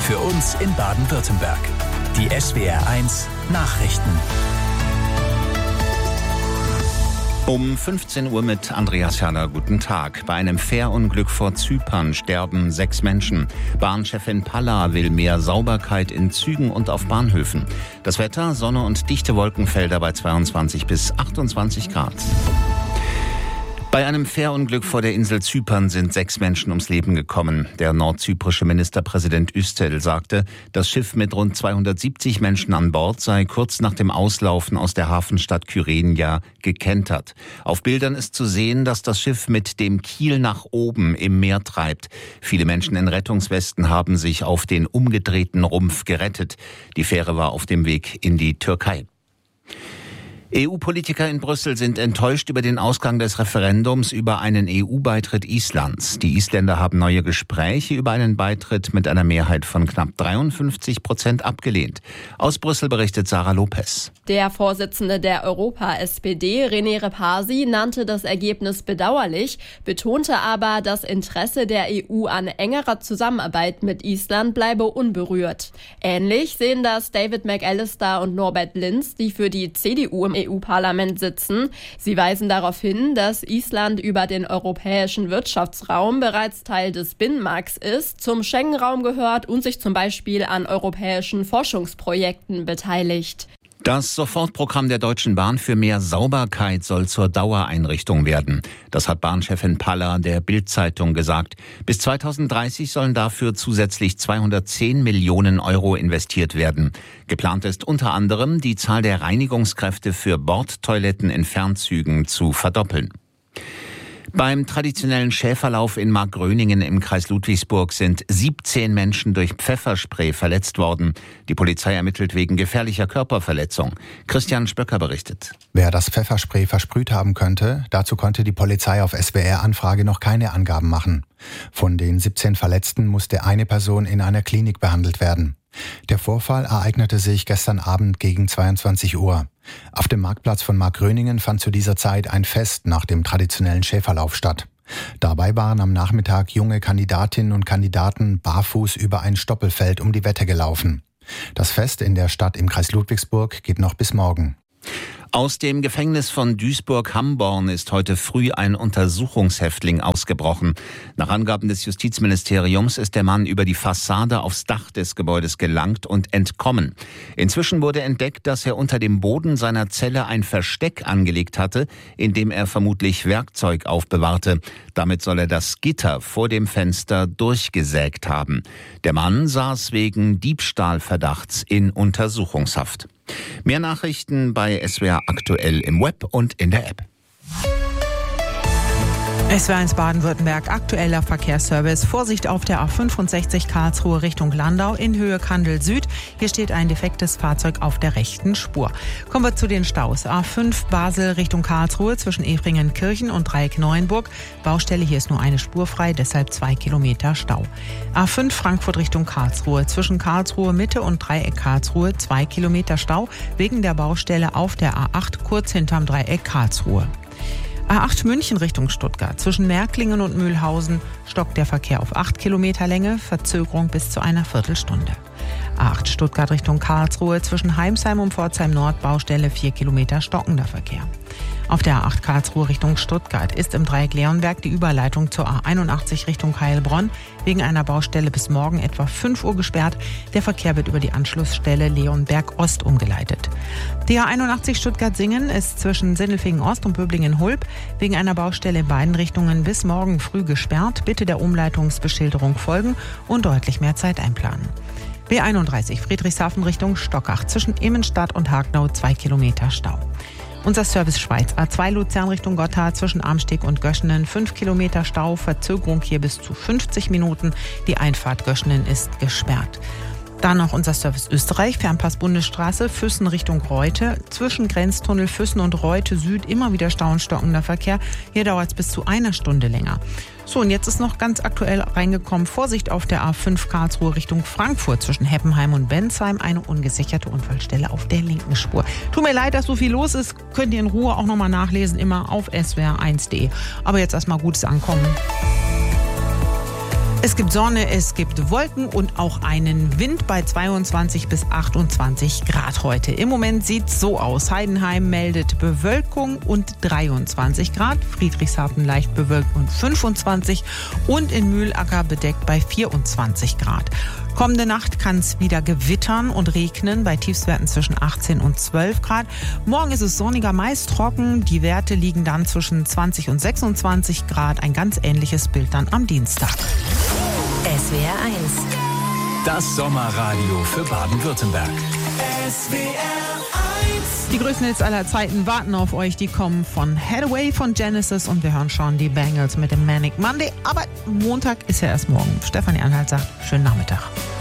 Für uns in Baden-Württemberg. Die SWR1 Nachrichten. Um 15 Uhr mit Andreas Herrler. Guten Tag. Bei einem Fährunglück vor Zypern sterben 6 Menschen. Bahnchefin Palla will mehr Sauberkeit in Zügen und auf Bahnhöfen. Das Wetter, Sonne und dichte Wolkenfelder bei 22 bis 28 Grad. Bei einem Fährunglück vor der Insel Zypern sind 6 Menschen ums Leben gekommen. Der nordzyprische Ministerpräsident Üstel sagte, das Schiff mit rund 270 Menschen an Bord sei kurz nach dem Auslaufen aus der Hafenstadt Kyrenia gekentert. Auf Bildern ist zu sehen, dass das Schiff mit dem Kiel nach oben im Meer treibt. Viele Menschen in Rettungswesten haben sich auf den umgedrehten Rumpf gerettet. Die Fähre war auf dem Weg in die Türkei. EU-Politiker in Brüssel sind enttäuscht über den Ausgang des Referendums über einen EU-Beitritt Islands. Die Isländer haben neue Gespräche über einen Beitritt mit einer Mehrheit von knapp 53% abgelehnt. Aus Brüssel berichtet Sarah Lopez. Der Vorsitzende der Europa-SPD, René Repasi, nannte das Ergebnis bedauerlich, betonte aber, das Interesse der EU an engerer Zusammenarbeit mit Island bleibe unberührt. Ähnlich sehen das David McAllister und Norbert Linz, die für die CDU im EU-Parlament sitzen. Sie weisen darauf hin, dass Island über den europäischen Wirtschaftsraum bereits Teil des Binnenmarkts ist, zum Schengen-Raum gehört und sich zum Beispiel an europäischen Forschungsprojekten beteiligt. Das Sofortprogramm der Deutschen Bahn für mehr Sauberkeit soll zur Dauereinrichtung werden. Das hat Bahnchefin Palla der Bild-Zeitung gesagt. Bis 2030 sollen dafür zusätzlich 210 Millionen Euro investiert werden. Geplant ist unter anderem, die Zahl der Reinigungskräfte für Bordtoiletten in Fernzügen zu verdoppeln. Beim traditionellen Schäferlauf in Markgröningen im Kreis Ludwigsburg sind 17 Menschen durch Pfefferspray verletzt worden. Die Polizei ermittelt wegen gefährlicher Körperverletzung. Christian Spöcker berichtet. Wer das Pfefferspray versprüht haben könnte, dazu konnte die Polizei auf SWR-Anfrage noch keine Angaben machen. Von den 17 Verletzten musste eine Person in einer Klinik behandelt werden. Der Vorfall ereignete sich gestern Abend gegen 22 Uhr. Auf dem Marktplatz von Markgröningen fand zu dieser Zeit ein Fest nach dem traditionellen Schäferlauf statt. Dabei waren am Nachmittag junge Kandidatinnen und Kandidaten barfuß über ein Stoppelfeld um die Wette gelaufen. Das Fest in der Stadt im Kreis Ludwigsburg geht noch bis morgen. Aus dem Gefängnis von Duisburg-Hamborn ist heute früh ein Untersuchungshäftling ausgebrochen. Nach Angaben des Justizministeriums ist der Mann über die Fassade aufs Dach des Gebäudes gelangt und entkommen. Inzwischen wurde entdeckt, dass er unter dem Boden seiner Zelle ein Versteck angelegt hatte, in dem er vermutlich Werkzeug aufbewahrte. Damit soll er das Gitter vor dem Fenster durchgesägt haben. Der Mann saß wegen Diebstahlverdachts in Untersuchungshaft. Mehr Nachrichten bei SWR aktuell im Web und in der App. SWR1 Baden-Württemberg, aktueller Verkehrsservice. Vorsicht auf der A65 Karlsruhe Richtung Landau in Höhe Kandel Süd. Hier steht ein defektes Fahrzeug auf der rechten Spur. Kommen wir zu den Staus. A5 Basel Richtung Karlsruhe zwischen Efringen-Kirchen und Dreieck Neuenburg. Baustelle, hier ist nur eine Spur frei, deshalb 2 Kilometer Stau. A5 Frankfurt Richtung Karlsruhe zwischen Karlsruhe Mitte und Dreieck Karlsruhe 2 Kilometer Stau wegen der Baustelle auf der A8 kurz hinterm Dreieck Karlsruhe. A8 München Richtung Stuttgart. Zwischen Märklingen und Mühlhausen stockt der Verkehr auf 8 Kilometer Länge, Verzögerung bis zu einer Viertelstunde. A8 Stuttgart Richtung Karlsruhe. Zwischen Heimsheim und Pforzheim Nord Baustelle 4 Kilometer stockender Verkehr. Auf der A8 Karlsruhe Richtung Stuttgart ist im Dreieck Leonberg die Überleitung zur A81 Richtung Heilbronn wegen einer Baustelle bis morgen etwa 5 Uhr gesperrt. Der Verkehr wird über die Anschlussstelle Leonberg Ost umgeleitet. Die A81 Stuttgart-Singen ist zwischen Sindelfingen Ost und Böblingen-Hulb wegen einer Baustelle in beiden Richtungen bis morgen früh gesperrt. Bitte der Umleitungsbeschilderung folgen und deutlich mehr Zeit einplanen. B31 Friedrichshafen Richtung Stockach zwischen Immenstadt und Hagnau 2 Kilometer Stau. Unser Service Schweiz, A2 Luzern Richtung Gotthard zwischen Amsteg und Göschenen 5 Kilometer Stau, Verzögerung hier bis zu 50 Minuten. Die Einfahrt Göschenen ist gesperrt. Dann noch unser Service Österreich, Fernpass Bundesstraße, Füssen Richtung Reute. Zwischen Grenztunnel Füssen und Reute Süd immer wieder Stau und stockender Verkehr. Hier dauert es bis zu einer Stunde länger. So, und jetzt ist noch ganz aktuell reingekommen, Vorsicht auf der A5 Karlsruhe Richtung Frankfurt zwischen Heppenheim und Bensheim, eine ungesicherte Unfallstelle auf der linken Spur. Tut mir leid, dass so viel los ist, könnt ihr in Ruhe auch nochmal nachlesen, immer auf swr1.de. Aber jetzt erstmal gutes Ankommen. Es gibt Sonne, es gibt Wolken und auch einen Wind bei 22 bis 28 Grad heute. Im Moment sieht es so aus. Heidenheim meldet Bewölkung und 23 Grad. Friedrichshafen leicht bewölkt und 25 und in Mühlacker bedeckt bei 24 Grad. Kommende Nacht kann es wieder gewittern und regnen bei Tiefstwerten zwischen 18 und 12 Grad. Morgen ist es sonniger, meist trocken. Die Werte liegen dann zwischen 20 und 26 Grad. Ein ganz ähnliches Bild dann am Dienstag. SWR 1. Das Sommerradio für Baden-Württemberg. SWR 1. Die größten Hits aller Zeiten warten auf euch. Die kommen von Hathaway, von Genesis und wir hören schon die Bangles mit dem Manic Monday. Aber Montag ist ja erst morgen. Stefanie Anhalt sagt, schönen Nachmittag.